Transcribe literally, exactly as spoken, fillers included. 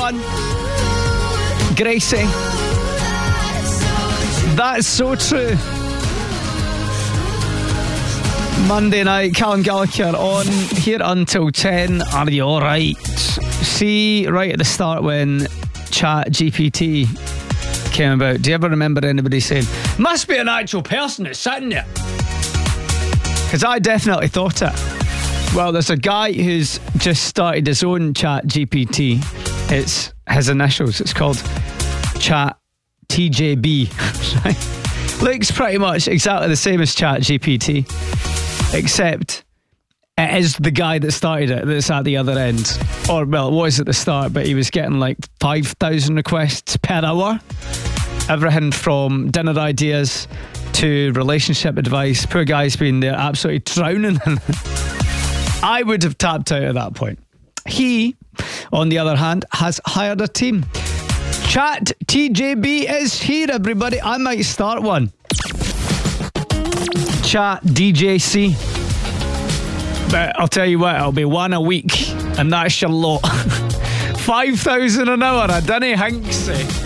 one. Gracie. That's so true. Monday night, Callum Gallagher on here until ten. Are you alright? See, right at the start when Chat G P T came about, do you ever remember anybody saying, must be an actual person that's sitting there? Because I definitely thought it. Well, there's a guy who's just started his own Chat G P T. It's his initials. It's called Chat T J B. Right? Looks pretty much exactly the same as Chat G P T, except it is the guy that started it that's at the other end. Or, well, it was at the start, but he was getting like five thousand requests per hour. Everything from dinner ideas to relationship advice. Poor guy's been there absolutely drowning in it. I would have tapped out at that point. He, on the other hand, has hired a team. Chat T J B is here, everybody. I might start one. Chat D J C. But I'll tell you what, it'll be one a week, and that's your lot. five thousand an hour, I dunno, Hanksy.